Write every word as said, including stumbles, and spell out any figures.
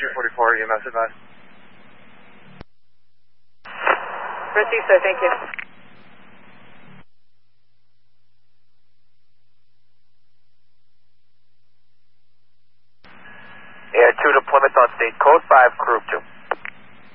two forty-four, E M S advice. Received, sir. Thank you. Air two to Plymouth on state code five, group two.